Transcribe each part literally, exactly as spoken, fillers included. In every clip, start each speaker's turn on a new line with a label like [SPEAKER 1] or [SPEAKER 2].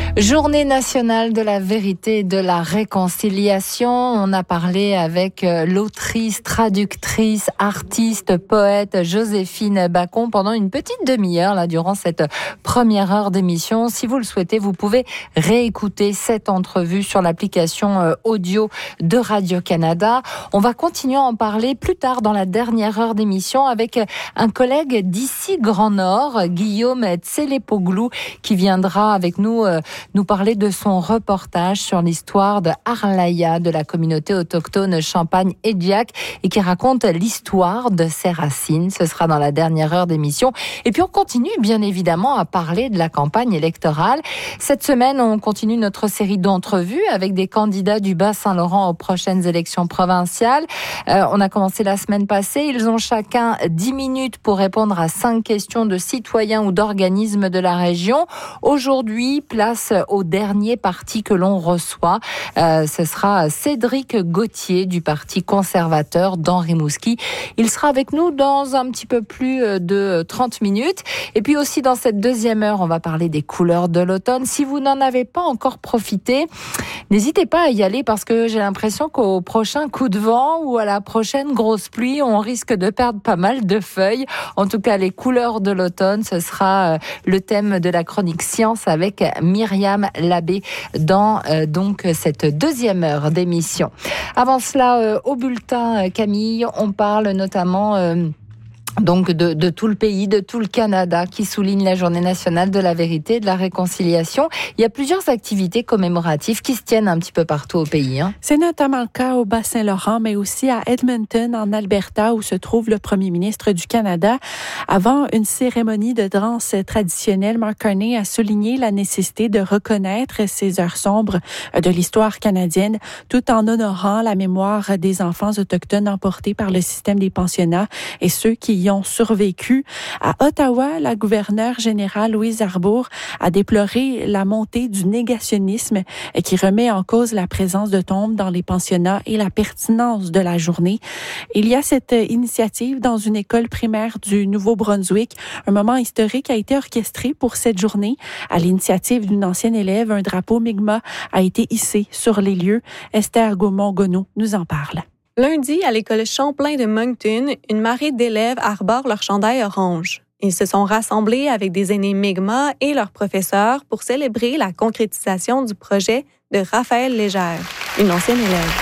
[SPEAKER 1] Journée nationale de la vérité et de la réconciliation. On a parlé avec l'autrice, traductrice, artiste, poète Joséphine Bacon pendant une petite demi-heure là durant cette première heure d'émission. Si vous le souhaitez, vous pouvez réécouter cette entrevue sur l'application audio de Radio-Canada. On va continuer à en parler plus tard dans la dernière heure d'émission avec un collègue d'ici Grand Nord, Guillaume Tselepoglou, qui viendra avec nous euh, nous parler de son reportage sur l'histoire de Arlaïa, de la communauté autochtone Champagne-Édiac, et qui raconte l'histoire de ses racines. Ce sera dans la dernière heure d'émission. Et puis on continue bien évidemment à parler de la campagne électorale. Cette semaine, on continue notre série d'entrevues avec des candidats du Bas-Saint-Laurent aux prochaines élections provinciales. Euh, on a commencé la semaine passée. Ils ont chacun dix minutes pour répondre à cinq questions de citoyens ou d'organismes de la région. Aujourd'hui, place au dernier parti que l'on reçoit. Euh, ce sera Cédric Gauthier du Parti conservateur d'Henri Mousky. Il sera avec nous dans un petit peu plus de trente minutes. Et puis aussi dans cette deuxième heure, on va parler des couleurs de l'automne. Si vous n'en avez pas encore profité, n'hésitez pas à y aller parce que j'ai l'impression qu'au prochain coup de vent ou à la prochaine grosse pluie, on risque de perdre pas mal de feuilles. En tout cas, les couleurs de l'automne, ce sera le thème de la chronique science avec Myriam Labbé dans euh, donc cette deuxième heure d'émission. Avant cela, euh, au bulletin, Camille, on parle notamment euh, donc de, de tout le pays, de tout le Canada qui souligne la Journée nationale de la vérité et de la réconciliation. Il y a plusieurs activités commémoratives qui se tiennent un petit peu partout au pays. Hein.
[SPEAKER 2] C'est notamment le cas au Bas-Saint-Laurent, mais aussi à Edmonton, en Alberta, où se trouve le premier ministre du Canada. Avant une cérémonie de danse traditionnelle, Mark Carney a souligné la nécessité de reconnaître ces heures sombres de l'histoire canadienne, tout en honorant la mémoire des enfants autochtones emportés par le système des pensionnats et ceux qui y ont survécu. À Ottawa, la gouverneure générale Louise Arbour a déploré la montée du négationnisme qui remet en cause la présence de tombes dans les pensionnats et la pertinence de la journée. Il y a cette initiative dans une école primaire du Nouveau-Brunswick. Un moment historique a été orchestré pour cette journée. À l'initiative d'une ancienne élève, un drapeau Mi'kmaq a été hissé sur les lieux. Esther Gaumont-Gonneau nous en parle.
[SPEAKER 3] Lundi, à l'école Champlain de Moncton, une marée d'élèves arborent leur chandail orange. Ils se sont rassemblés avec des aînés Mi'kmaq et leurs professeurs pour célébrer la concrétisation du projet de Raphaël Légère, une ancienne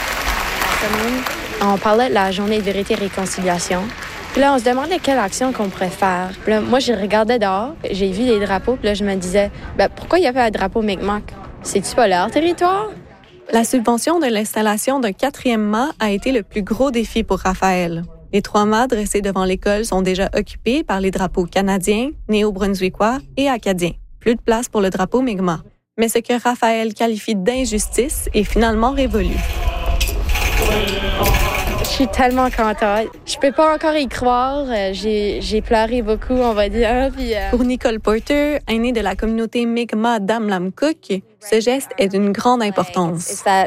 [SPEAKER 3] élève.
[SPEAKER 4] On parlait de la journée de vérité et réconciliation. Puis là, on se demandait quelle action qu'on pourrait faire. Puis là, moi, je regardais dehors, j'ai vu les drapeaux, puis là, je me disais, ben, pourquoi il n'y a pas un drapeau Mi'kmaq? C'est-tu pas leur territoire?
[SPEAKER 3] La subvention de l'installation d'un quatrième mât a été le plus gros défi pour Raphaël. Les trois mâts dressés devant l'école sont déjà occupés par les drapeaux canadiens, néo-brunswickois et acadiens. Plus de place pour le drapeau Mi'kmaq. Mais ce que Raphaël qualifie d'injustice est finalement révolu.
[SPEAKER 4] Je suis tellement contente. Je peux pas encore y croire. J'ai, j'ai pleuré beaucoup, on va dire. Puis, euh...
[SPEAKER 3] Pour Nicole Porter, aînée de la communauté Mi'kmaq d'Amlamcook, ce geste est d'une grande importance.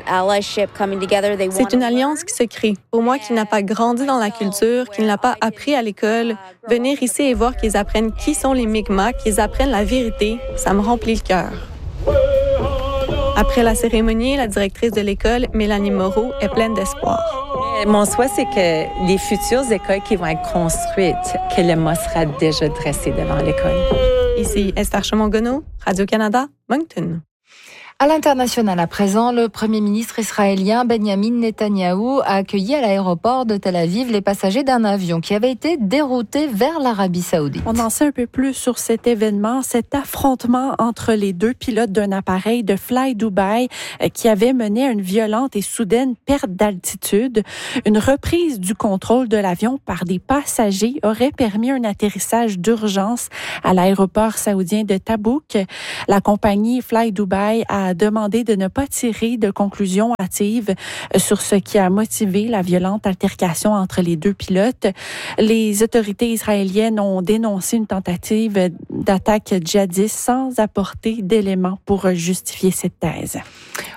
[SPEAKER 3] C'est une alliance qui se crée. Pour moi qui n'a pas grandi dans la culture, qui ne l'a pas appris à l'école, venir ici et voir qu'ils apprennent qui sont les Mi'kmaq, qu'ils apprennent la vérité, ça me remplit le cœur. Après la cérémonie, la directrice de l'école, Mélanie Moreau, est pleine d'espoir.
[SPEAKER 5] Mon souhait, c'est que les futures écoles qui vont être construites, que le mât sera déjà dressé devant l'école.
[SPEAKER 3] Ici Esther Chamongonneau, Radio-Canada, Moncton.
[SPEAKER 1] À l'international, à présent, le Premier ministre israélien Benjamin Netanyahou a accueilli à l'aéroport de Tel Aviv les passagers d'un avion qui avait été dérouté vers l'Arabie Saoudite.
[SPEAKER 2] On en sait un peu plus sur cet événement, cet affrontement entre les deux pilotes d'un appareil de Fly Dubai qui avait mené à une violente et soudaine perte d'altitude. Une reprise du contrôle de l'avion par des passagers aurait permis un atterrissage d'urgence à l'aéroport saoudien de Tabouk. La compagnie Fly Dubai a demandé de ne pas tirer de conclusions hâtives sur ce qui a motivé la violente altercation entre les deux pilotes. Les autorités israéliennes ont dénoncé une tentative d'attaque djihadiste sans apporter d'éléments pour justifier cette thèse.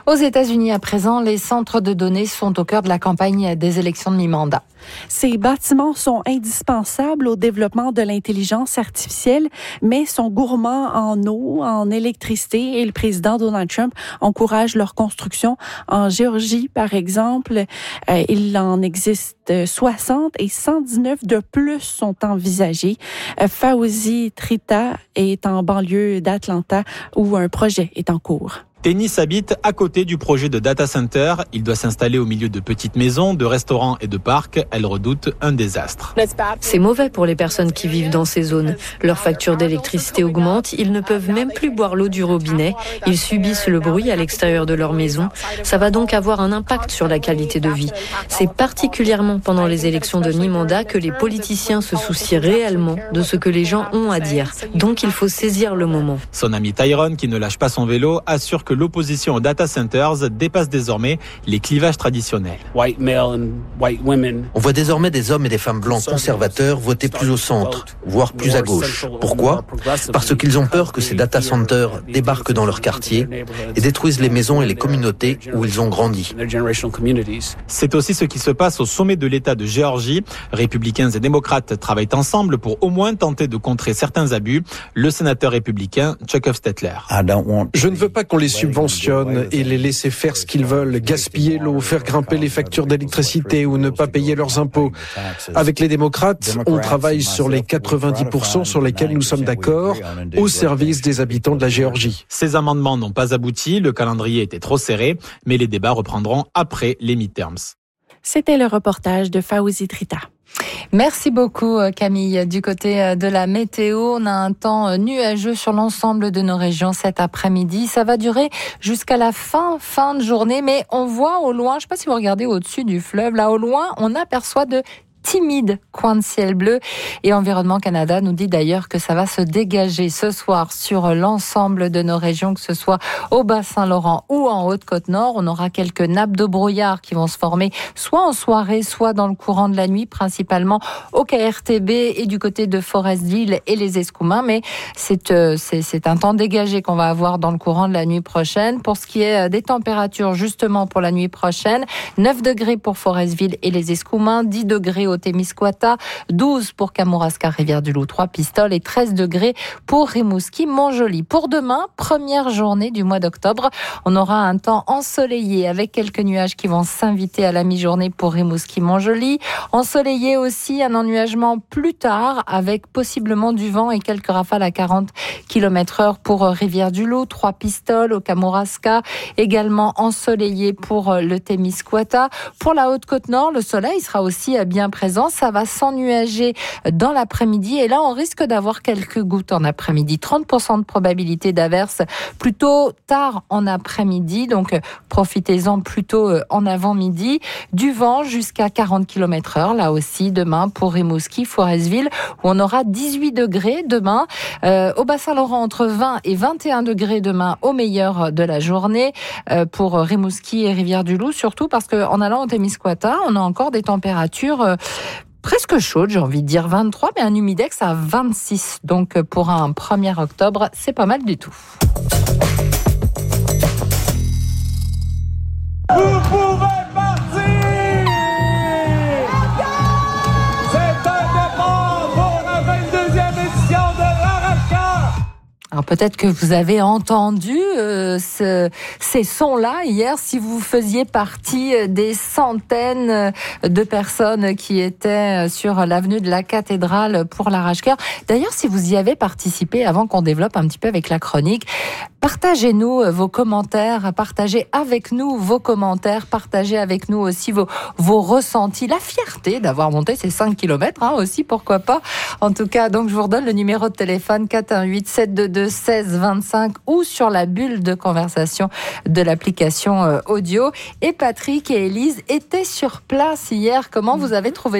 [SPEAKER 1] Aux États-Unis, à présent, les centres de données sont au cœur de la campagne des élections de mi-mandat.
[SPEAKER 2] Ces bâtiments sont indispensables au développement de l'intelligence artificielle, mais sont gourmands en eau, en électricité, et le président Donald Trump encourage leur construction. En Géorgie, par exemple, euh, il en existe soixante et cent dix-neuf de plus sont envisagés. Euh, Fawzi Trita est en banlieue d'Atlanta où un projet est en cours.
[SPEAKER 6] Tennis habite à côté du projet de data center. Il doit s'installer au milieu de petites maisons, de restaurants et de parcs. Elle redoute un désastre.
[SPEAKER 7] C'est mauvais pour les personnes qui vivent dans ces zones. Leur facture d'électricité augmente. Ils ne peuvent même plus boire l'eau du robinet. Ils subissent le bruit à l'extérieur de leur maison. Ça va donc avoir un impact sur la qualité de vie. C'est particulièrement pendant les élections de mi-mandat que les politiciens se soucient réellement de ce que les gens ont à dire. Donc il faut saisir le moment.
[SPEAKER 6] Son ami Tyrone, qui ne lâche pas son vélo, assure que l'opposition aux data centers dépasse désormais les clivages traditionnels.
[SPEAKER 8] On voit désormais des hommes et des femmes blancs conservateurs voter plus au centre, voire plus à gauche. Pourquoi ? Parce qu'ils ont peur que ces data centers débarquent dans leur quartier et détruisent les maisons et les communautés où ils ont grandi.
[SPEAKER 6] C'est aussi ce qui se passe au sommet de l'État de Géorgie. Républicains et démocrates travaillent ensemble pour au moins tenter de contrer certains abus. Le sénateur républicain Chuck Hofstetler.
[SPEAKER 9] Je ne veux pas qu'on les subventionne et les laisser faire ce qu'ils veulent, gaspiller l'eau, faire grimper les factures d'électricité ou ne pas payer leurs impôts. Avec les démocrates, on travaille sur les quatre-vingt-dix pour cent sur lesquels nous sommes d'accord, au service des habitants de la Géorgie.
[SPEAKER 6] Ces amendements n'ont pas abouti, le calendrier était trop serré, mais les débats reprendront après les midterms.
[SPEAKER 2] C'était le reportage de Fawzi Trita.
[SPEAKER 1] Merci beaucoup Camille. Du côté de la météo, on a un temps nuageux sur l'ensemble de nos régions cet après-midi. Ça va durer jusqu'à la fin, fin de journée, mais on voit au loin, je ne sais pas si vous regardez au-dessus du fleuve, là au loin, on aperçoit de timide coin de ciel bleu. Et Environnement Canada nous dit d'ailleurs que ça va se dégager ce soir sur l'ensemble de nos régions, que ce soit au Bas-Saint-Laurent ou en Haute-Côte-Nord. On aura quelques nappes de brouillard qui vont se former soit en soirée, soit dans le courant de la nuit, principalement au K R T B et du côté de Forestville et les Escoumins. Mais c'est, euh, c'est, c'est un temps dégagé qu'on va avoir dans le courant de la nuit prochaine. Pour ce qui est des températures, justement pour la nuit prochaine, neuf degrés pour Forestville et les Escoumins, dix degrés au Témiscouata, douze pour Kamouraska, Rivière-du-Loup, Trois-Pistoles et treize degrés pour Rimouski, Montjoly. Pour demain, première journée du mois d'octobre, on aura un temps ensoleillé avec quelques nuages qui vont s'inviter à la mi-journée pour Rimouski, Montjoly. Ensoleillé aussi, un ennuagement plus tard avec possiblement du vent et quelques rafales à quarante kilomètres heure pour Rivière-du-Loup, Trois-Pistoles, au Kamouraska. Également ensoleillé pour le Témiscouata. Pour la Haute-Côte-Nord, le soleil sera aussi bien présent. Ça va s'ennuager dans l'après-midi et là on risque d'avoir quelques gouttes en après-midi. trente pour cent de probabilité d'averse plutôt tard en après-midi, donc profitez-en plutôt en avant-midi. Du vent jusqu'à quarante kilomètres heure, là aussi demain pour Rimouski, Forestville, où on aura dix-huit degrés demain. Euh, au Bas-Saint-Laurent, entre vingt et vingt et un degrés demain au meilleur de la journée. Euh, pour Rimouski et Rivière-du-Loup, surtout parce qu'en allant au Témiscouata, on a encore des températures euh, presque chaude, j'ai envie de dire vingt-trois, mais un humidex à vingt-six. Donc pour un premier octobre, c'est pas mal du tout.
[SPEAKER 10] Vous pouvez partir! C'est un départ pour la vingt-deuxième édition de l'Arrache-Cœur!
[SPEAKER 1] Alors peut-être que vous avez entendu euh, ce, ces sons-là hier, si vous faisiez partie des centaines de personnes qui étaient sur l'avenue de la Cathédrale pour l'Arrache-Cœur. D'ailleurs, si vous y avez participé, avant qu'on développe un petit peu avec la chronique, partagez-nous vos commentaires, partagez avec nous vos commentaires, partagez avec nous aussi vos, vos ressentis, la fierté d'avoir monté ces cinq kilomètres hein, aussi, pourquoi pas. En tout cas, donc je vous redonne le numéro de téléphone quatre un huit sept deux deux seize vingt-cinq ou sur la bulle de conversation de l'application audio. Et Patrick et Élise étaient sur place hier. Comment vous avez trouvé ça ?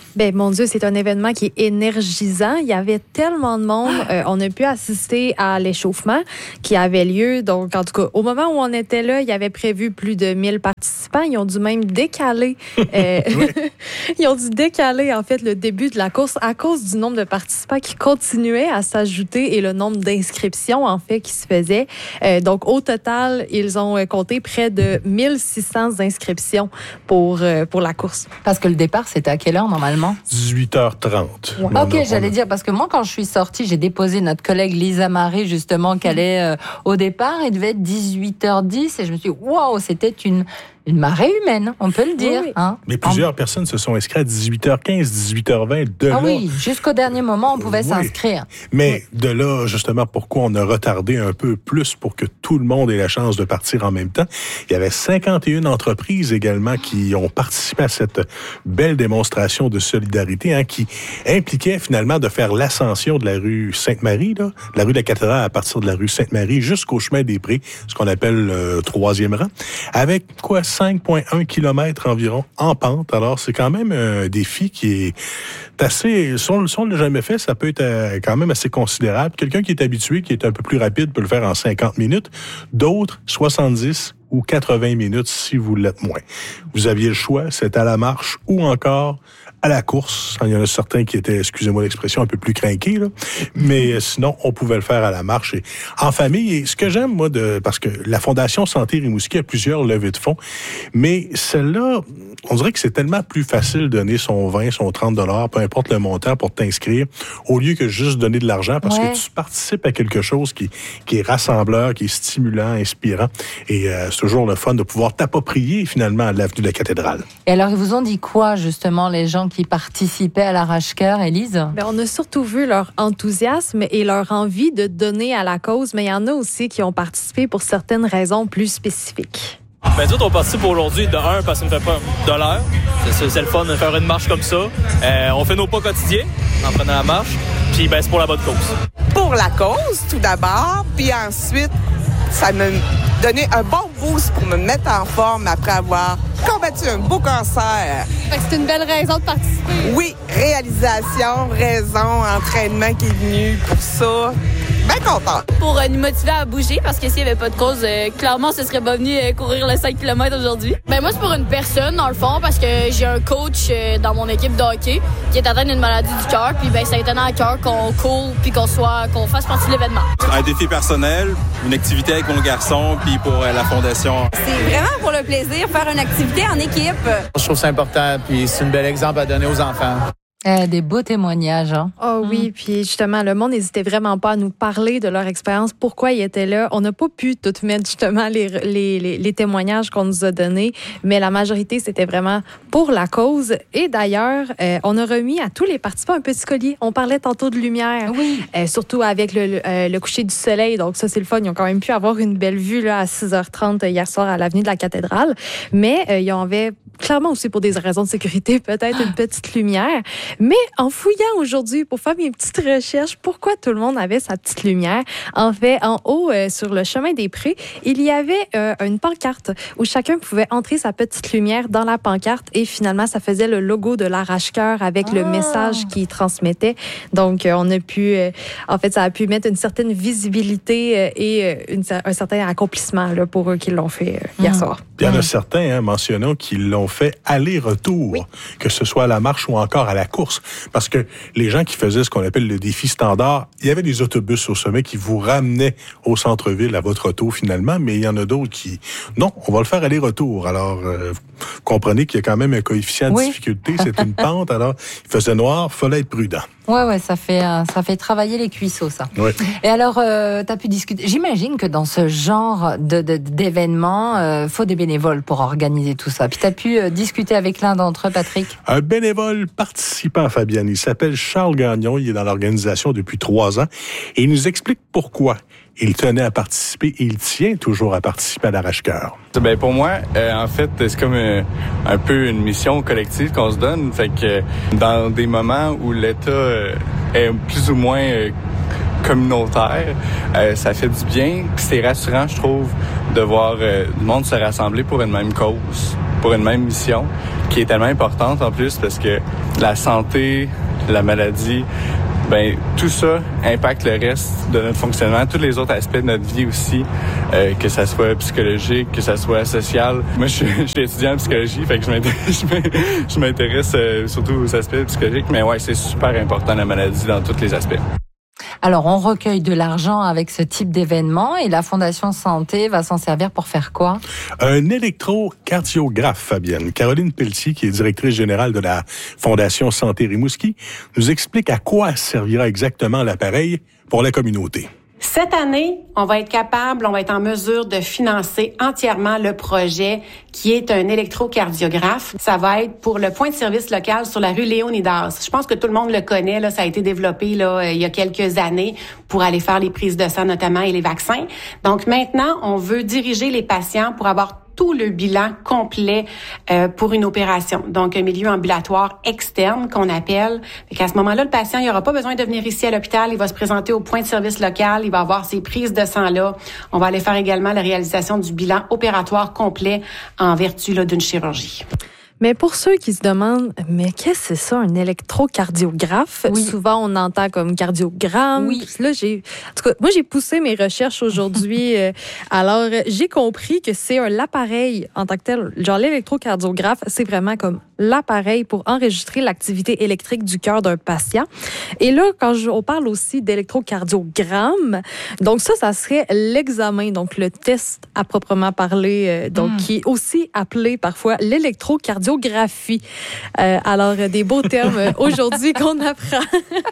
[SPEAKER 4] Ben mon Dieu, c'est un événement qui est énergisant. Il y avait tellement de monde. Euh, on a pu assister à l'échauffement qui avait lieu. Donc, en tout cas, au moment où on était là, il y avait prévu plus de mille participants. Ils ont dû même décaler. Euh, ils ont dû décaler, en fait, le début de la course à cause du nombre de participants qui continuaient à s'ajouter et le nombre d'inscriptions, en fait, qui se faisaient. Euh, donc, au total, ils ont compté près de mille six cents inscriptions pour, euh, pour la course.
[SPEAKER 1] Parce que le départ, c'était à quelle heure, normalement?
[SPEAKER 11] dix-huit heures trente.
[SPEAKER 1] Ouais. OK, a, j'allais a... dire, parce que moi, quand je suis sortie, j'ai déposé notre collègue Lisa Marie, justement, qui allait euh, au départ. Il devait être dix-huit heures dix et je me suis dit, waouh, c'était une... Une marée humaine, on peut le dire. Oui. Hein?
[SPEAKER 11] Mais plusieurs en... personnes se sont inscrites à dix-huit heures quinze, dix-huit heures vingt. De
[SPEAKER 1] ah
[SPEAKER 11] là...
[SPEAKER 1] oui, jusqu'au dernier moment, on pouvait oui. s'inscrire.
[SPEAKER 11] Mais oui. de là, justement, pourquoi on a retardé un peu plus pour que tout le monde ait la chance de partir en même temps. Il y avait cinquante et une entreprises également qui ont participé à cette belle démonstration de solidarité hein, qui impliquait finalement de faire l'ascension de la rue Sainte-Marie, là, la rue de la Cathédrale à partir de la rue Sainte-Marie jusqu'au chemin des Prés, ce qu'on appelle le euh, troisième rang, avec quoi cinq virgule un kilomètres environ en pente. Alors, c'est quand même un défi qui est assez... Si on ne l'a jamais fait, ça peut être quand même assez considérable. Quelqu'un qui est habitué, qui est un peu plus rapide, peut le faire en cinquante minutes. D'autres, soixante-dix ou quatre-vingts minutes si vous l'êtes moins. Vous aviez le choix, c'est à la marche ou encore à la course. Il y en a certains qui étaient, excusez-moi l'expression, un peu plus crinqués, là. Mais sinon, on pouvait le faire à la marche et en famille. Et ce que j'aime, moi, de parce que la Fondation Santé Rimouski a plusieurs levées de fonds, mais celle-là, on dirait que c'est tellement plus facile de donner son vingt, son trente dollars, peu importe le montant, pour t'inscrire, au lieu que juste donner de l'argent, parce ouais. que tu participes à quelque chose qui, qui est rassembleur, qui est stimulant, inspirant. Et euh, c'est toujours le fun de pouvoir t'approprier, finalement, l'avenue de la Cathédrale.
[SPEAKER 1] Et alors, ils vous ont dit quoi, justement, les gens qui participaient à l'arrache-cœur, Élise?
[SPEAKER 4] Bien, on a surtout vu leur enthousiasme et leur envie de donner à la cause, mais il y en a aussi qui ont participé pour certaines raisons plus spécifiques.
[SPEAKER 12] Ben, nous autres, on participe aujourd'hui de un parce que ça nous fait pas de l'heure. C'est, c'est le fun de faire une marche comme ça. Euh, on fait nos pas quotidiens en prenant la marche. Puis, ben, c'est pour la bonne cause.
[SPEAKER 13] Pour la cause, tout d'abord. Puis ensuite, ça me donnait un bon boost pour me mettre en forme après avoir combattu un beau cancer.
[SPEAKER 14] Fait que c'est une belle raison de participer.
[SPEAKER 13] Oui, réalisation, raison, entraînement qui est venu pour ça. Bien content.
[SPEAKER 14] Pour euh, nous motiver à bouger, parce que s'il n'y avait pas de cause, euh, clairement, ce serait pas venu euh, courir le cinq kilomètres aujourd'hui. Ben moi, c'est pour une personne, dans le fond, parce que j'ai un coach euh, dans mon équipe de hockey qui est atteint d'une maladie du cœur, puis ben ça a été à cœur qu'on court, puis qu'on soit, qu'on fasse partie de l'événement.
[SPEAKER 15] Un défi personnel, une activité avec mon garçon, puis pour euh, la fondation.
[SPEAKER 16] C'est vraiment pour le plaisir, faire une activité en équipe.
[SPEAKER 17] Je trouve ça important, puis c'est un bel exemple à donner aux enfants.
[SPEAKER 1] Euh, des beaux témoignages. Hein?
[SPEAKER 4] Oh oui, mmh. Puis justement, le monde n'hésitait vraiment pas à nous parler de leur expérience, pourquoi ils étaient là. On n'a pas pu tout mettre justement les, les, les, les témoignages qu'on nous a donnés, mais la majorité, c'était vraiment pour la cause. Et d'ailleurs, euh, on a remis à tous les participants un petit collier. On parlait tantôt de lumière,
[SPEAKER 1] oui.
[SPEAKER 4] euh, surtout avec le, euh, le coucher du soleil. Donc ça, c'est le fun. Ils ont quand même pu avoir une belle vue là, à six heures trente hier soir à l'avenue de la Cathédrale. Mais euh, ils en avaient clairement aussi pour des raisons de sécurité, peut-être une petite lumière. Mais en fouillant aujourd'hui pour faire mes petites recherches, pourquoi tout le monde avait sa petite lumière? En fait, en haut, euh, sur le chemin des Prés, il y avait euh, une pancarte où chacun pouvait entrer sa petite lumière dans la pancarte et finalement, ça faisait le logo de l'arrache-cœur avec oh. le message qu'il transmettait. Donc, euh, on a pu, euh, en fait, ça a pu mettre une certaine visibilité euh, et euh, une, un certain accomplissement là, pour eux qui l'ont fait euh, hier mmh. soir.
[SPEAKER 11] Il y en a certains, hein, mentionnons, qui l'ont fait aller-retour, oui. que ce soit à la marche ou encore à la course. Parce que les gens qui faisaient ce qu'on appelle le défi standard, il y avait des autobus au sommet qui vous ramenaient au centre-ville à votre auto finalement, mais il y en a d'autres qui... Non, on va le faire aller-retour. Alors, euh, vous comprenez qu'il y a quand même un coefficient oui. de difficulté. C'est une pente, alors il faisait noir, il fallait être prudent.
[SPEAKER 1] Ouais, ouais, ça fait, euh, ça fait travailler les cuisseaux, ça.
[SPEAKER 11] Ouais.
[SPEAKER 1] Et alors, euh, tu as pu discuter. J'imagine que dans ce genre de, de, d'événements, euh, faut des bénévoles pour organiser tout ça. Puis tu as pu euh, discuter avec l'un d'entre eux, Patrick?
[SPEAKER 11] Un bénévole participant, Fabienne. Il s'appelle Charles Gagnon. Il est dans l'organisation depuis trois ans. Et il nous explique pourquoi il tenait à participer et il tient toujours à participer à l'arrache-cœur.
[SPEAKER 18] Ben pour moi, euh, en fait, c'est comme euh, un peu une mission collective qu'on se donne. Fait que euh, dans des moments où l'État euh, est plus ou moins euh, communautaire, euh, ça fait du bien. Puis c'est rassurant, je trouve, de voir euh, le monde se rassembler pour une même cause, pour une même mission. qui est tellement importante en plus parce que la santé, la maladie, ben tout ça impacte le reste de notre fonctionnement, tous les autres aspects de notre vie aussi, euh, que ça soit psychologique, que ça soit social. Moi, je suis, je suis étudiant en psychologie, fait que je m'intéresse, je m'intéresse euh, surtout aux aspects psychologiques, mais ouais, c'est super important la maladie dans tous les aspects.
[SPEAKER 1] Alors, on recueille de l'argent avec ce type d'événement et la Fondation Santé va s'en servir pour faire quoi?
[SPEAKER 11] Un électrocardiographe, Fabienne. Caroline Pelletier, qui est directrice générale de la Fondation Santé Rimouski, nous explique à quoi servira exactement l'appareil pour la communauté.
[SPEAKER 19] Cette année, on va être capable, on va être en mesure de financer entièrement le projet qui est un électrocardiographe. Ça va être pour le point de service local sur la rue Léonidas. Je pense que tout le monde le connaît, là, ça a été développé là, il y a quelques années pour aller faire les prises de sang notamment et les vaccins. Donc maintenant, on veut diriger les patients pour avoir tout le bilan complet euh, pour une opération. Donc, un milieu ambulatoire externe qu'on appelle. Fait qu'à ce moment-là, le patient, il n'aura pas besoin de venir ici à l'hôpital. Il va se présenter au point de service local. Il va avoir ses prises de sang-là. On va aller faire également la réalisation du bilan opératoire complet en vertu là, d'une chirurgie.
[SPEAKER 20] Mais pour ceux qui se demandent, mais qu'est-ce que c'est ça, un électrocardiographe? Oui. Souvent, on entend comme cardiogramme. Oui. Là, j'ai, en tout cas, moi, j'ai poussé mes recherches aujourd'hui. euh, alors, j'ai compris que c'est un l'appareil en tant que tel. Genre, l'électrocardiographe, c'est vraiment comme l'appareil pour enregistrer l'activité électrique du cœur d'un patient. Et là, quand je, on parle aussi d'électrocardiogramme, donc ça, ça serait l'examen, donc le test à proprement parler, euh, donc mm. qui est aussi appelé parfois l'électrocardiographie. Euh, alors, des beaux termes aujourd'hui qu'on apprend.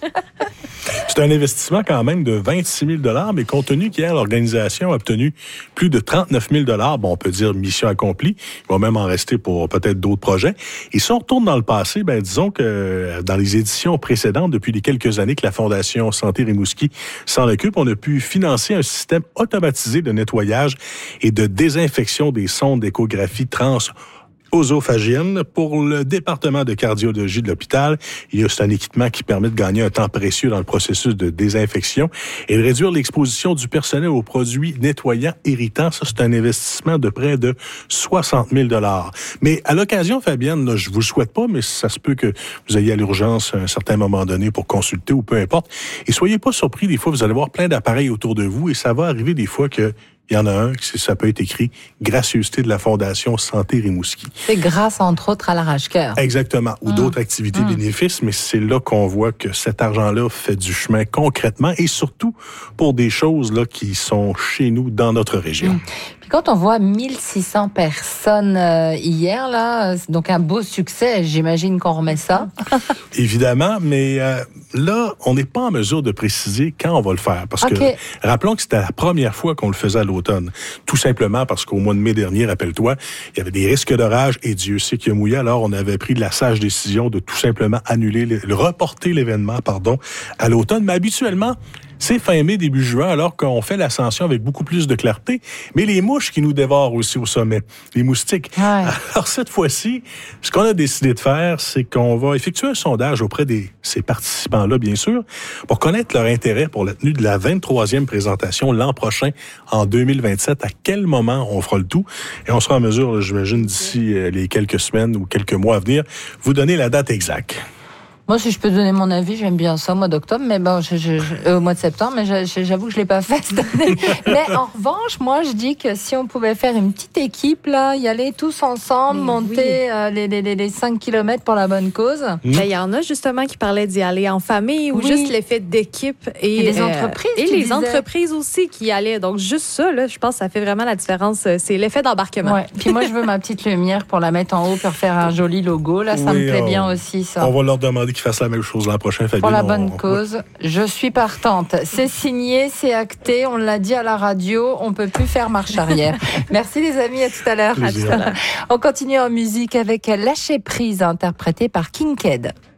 [SPEAKER 11] C'est un investissement quand même de vingt-six mille dollars, mais compte tenu qu'hier, l'organisation a obtenu plus de trente-neuf mille dollars, bon, on peut dire mission accomplie. Il va même en rester pour peut-être d'autres projets. Et si on retourne dans le passé, ben disons que dans les éditions précédentes, depuis les quelques années que la Fondation Santé Rimouski s'en occupe, on a pu financer un système automatisé de nettoyage et de désinfection des sondes d'échographie trans osophagienne pour le département de cardiologie de l'hôpital. Il y a c'est un équipement qui permet de gagner un temps précieux dans le processus de désinfection et de réduire l'exposition du personnel aux produits nettoyants irritants. Ça, c'est un investissement de près de soixante mille dollars. Mais à l'occasion, Fabienne, là, je vous le souhaite pas, mais ça se peut que vous ayez à l'urgence à un certain moment donné pour consulter ou peu importe. Et soyez pas surpris, des fois, vous allez voir plein d'appareils autour de vous et ça va arriver des fois que il y en a un, ça peut être écrit « Gracieuseté de la Fondation Santé Rimouski ».
[SPEAKER 1] C'est grâce, entre autres, à l'arrache-cœur.
[SPEAKER 11] Exactement. Ou mmh. d'autres activités mmh. bénéfices, mais c'est là qu'on voit que cet argent-là fait du chemin concrètement et surtout pour des choses là qui sont chez nous, dans notre région. Mmh.
[SPEAKER 1] Puis quand on voit mille six cents personnes euh, hier, là, donc un beau succès, j'imagine qu'on remet ça.
[SPEAKER 11] Évidemment, mais euh, là, on n'est pas en mesure de préciser quand on va le faire. Parce okay. que, rappelons que c'était la première fois qu'on le faisait à l'automne. Tout simplement parce qu'au mois de mai dernier, rappelle-toi, il y avait des risques d'orage et Dieu sait qu'il a mouillé. Alors, on avait pris la sage décision de tout simplement annuler, le, reporter l'événement, pardon, à l'automne. Mais habituellement, c'est fin mai, début juin, alors qu'on fait l'ascension avec beaucoup plus de clarté. Mais les mouches qui nous dévorent aussi au sommet, les moustiques. Ouais. Alors cette fois-ci, ce qu'on a décidé de faire, c'est qu'on va effectuer un sondage auprès de ces participants-là, bien sûr, pour connaître leur intérêt pour la tenue de la vingt-troisième présentation l'an prochain, en deux mille vingt-sept. À quel moment on fera le tout? Et on sera en mesure, j'imagine, d'ici les quelques semaines ou quelques mois à venir, vous donner la date exacte.
[SPEAKER 1] Moi, si je peux donner mon avis, j'aime bien ça au mois d'octobre, mais bon, je, je, je, euh, au mois de septembre, mais je, j'avoue que je l'ai pas fait cette année. Mais en revanche, moi, je dis que si on pouvait faire une petite équipe, là, y aller tous ensemble, mais monter oui. euh, les, les, les cinq kilomètres pour la bonne cause.
[SPEAKER 20] Il mmh. y en a justement qui parlaient d'y aller en famille ou oui. juste l'effet d'équipe. Et,
[SPEAKER 1] et les entreprises.
[SPEAKER 20] Euh, et les
[SPEAKER 1] disais.
[SPEAKER 20] entreprises aussi qui y allaient. Donc, juste ça, là, je pense que ça fait vraiment la différence. C'est l'effet d'embarquement.
[SPEAKER 1] Ouais. Puis moi, je veux ma petite lumière pour la mettre en haut pour faire un joli logo. Là, ça oui, me plaît on, bien aussi, ça.
[SPEAKER 11] On va leur demander qu'ils fassent la même chose là. Prochain, Fabien,
[SPEAKER 1] pour la bonne
[SPEAKER 11] on...
[SPEAKER 1] cause, je suis partante. C'est signé, c'est acté, on l'a dit à la radio, on peut plus faire marche arrière. Merci les amis, à tout à l'heure. À tout à l'heure. On continue en musique avec Lâcher prise, interprété par Kinked.